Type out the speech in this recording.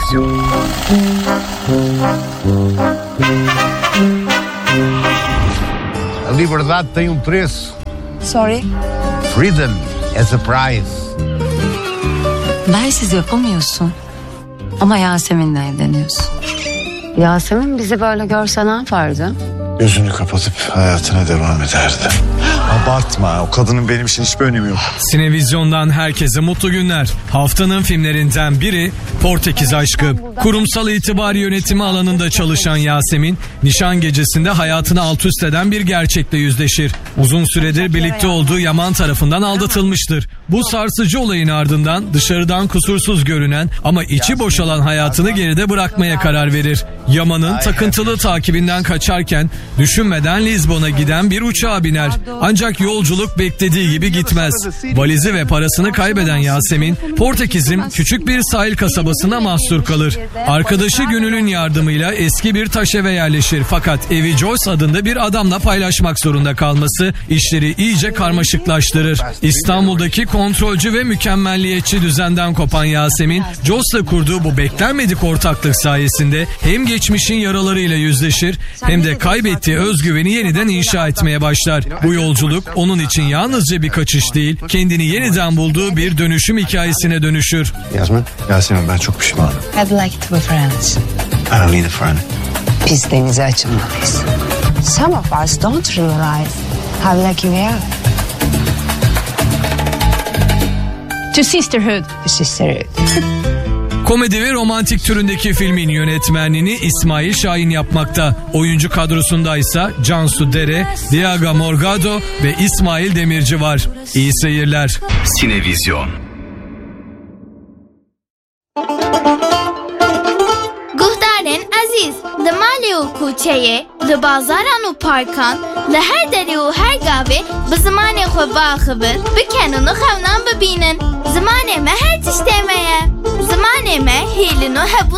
Sinevizyon. A liberdade tem preço. Sorry. Freedom has a price. Bensiz yapamıyorsun. Ama Yasemin'le evleniyorsun. Yasemin bizi böyle görse ne yapardı? Gözünü kapatıp hayatına devam ederdi. Abartma, o kadının benim için hiçbir önemi yok. Sinevizyon'dan herkese mutlu günler. Haftanın filmlerinden biri Portekiz Aşkı. Kurumsal itibar yönetimi alanında çalışan Yasemin, nişan gecesinde hayatını alt üst eden bir gerçekle yüzleşir. Uzun süredir birlikte olduğu Yaman tarafından aldatılmıştır. Bu sarsıcı olayın ardından dışarıdan kusursuz görünen ama içi boşalan hayatını geride bırakmaya karar verir. Yaman'ın takıntılı takibinden kaçarken düşünmeden Lizbon'a giden bir uçağa biner. Ancak yolculuk beklediği gibi gitmez. Valizi ve parasını kaybeden Yasemin, Portekiz'in küçük bir sahil kasabasına mahsur kalır. Arkadaşı Gönül'ün yardımıyla eski bir taş eve yerleşir. Fakat evi Joyce adında bir adamla paylaşmak zorunda kalması işleri iyice karmaşıklaştırır. İstanbul'daki kontrolcü ve mükemmelliyetçi düzenden kopan Yasemin, Joyce'la kurduğu bu beklenmedik ortaklık sayesinde hem geçmişin yaralarıyla yüzleşir hem de kaybettiği özgüveni yeniden inşa etmeye başlar. Bu yolculuk onun için yalnızca bir kaçış değil, kendini yeniden bulduğu bir dönüşüm hikayesine dönüşür. Yasemin ben çok pişmanım. I'd like to be friends. I don't need a friend. Biz denize açılmalıyız. Some of us don't realize how lucky we are. To Sisterhood. Sisterhood. Komedi ve romantik türündeki filmin yönetmenliğini İsmail Şahin yapmakta. Oyuncu kadrosunda ise Cansu Dere, Diaga Morgado ve İsmail Demirci var. İyi seyirler. Sinevizyon. Guhdarên aziz, li malê û kûçeyê, li bazaran û parkan, li her derê û her gavê bi zimanê xwe biaxivin, bikenin û xewnan bibînin. Zimanê me her tiştê me ye. Zimanê me hêlin û hebûn